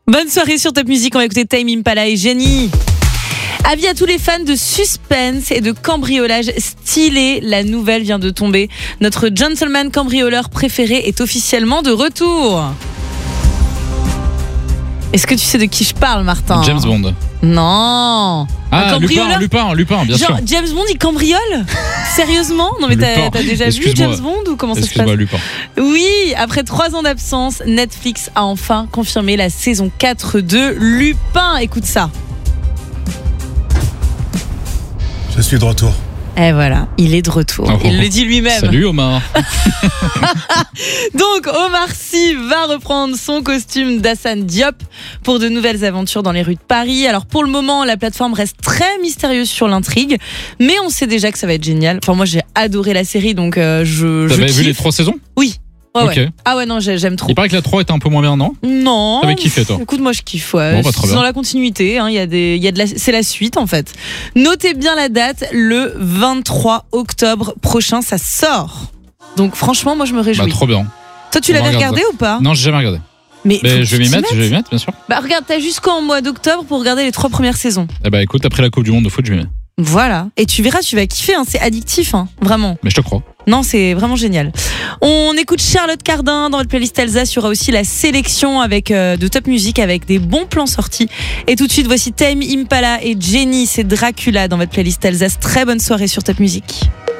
Bonne soirée sur Top Music, on va écouter Tame Impala et Jenny. Avis à tous les fans de suspense et de cambriolage stylé, la nouvelle vient de tomber. Notre gentleman cambrioleur préféré est officiellement de retour. Est-ce que tu sais de qui je parle, Martin ? James Bond. Non. Ah, Lupin, bien sûr. Genre, James Bond, il cambriole ? Sérieusement ? Non mais t'as déjà vu James Bond ou comment ça se passe ? Lupin. Oui, après 3 ans d'absence, Netflix a enfin confirmé la saison 4 de Lupin. Écoute ça. Je suis de retour. Et voilà, il est de retour. Il le dit lui-même. Salut Omar. Donc Omar Sy va reprendre son costume d'Hassane Diop pour de nouvelles aventures dans les rues de Paris. Alors pour le moment, la plateforme reste très mystérieuse sur l'intrigue, mais on sait déjà que ça va être génial. Enfin moi j'ai adoré la série, donc je T'avais kiffe. vu les 3 saisons ? Oui. Ouais, Ok. ouais. Ah ouais non, j'aime trop. Il paraît que la 3 était un peu moins bien, non ? Non. T'avais kiffé, toi ? Écoute, moi je kiffe. Ouais. Bon, bah, très C'est bien. dans la continuité. Hein, c'est la suite en fait. Notez bien la date, le 23 octobre prochain, ça sort. Donc franchement, moi je me réjouis. Bah, trop bien. Toi, tu On l'avais regarde regardé ou pas ? Non, j'ai jamais regardé. Mais Mais je vais m'y mettre, bien sûr. Bah regarde, t'as jusqu'en mois d'octobre pour regarder les 3 premières saisons. Eh bah écoute, après la Coupe du Monde de foot, je m'y mets. Voilà. Et tu verras, tu vas kiffer. Hein. C'est addictif, hein. Vraiment. Mais je te crois. Non, c'est vraiment génial. On écoute Charlotte Cardin dans votre playlist Elsa. Il y aura aussi la sélection avec de Top Music avec des bons plans sortis. Et tout de suite, voici Tame Impala et Jenny, c'est Dracula dans votre playlist Elsa. Très bonne soirée sur Top Music.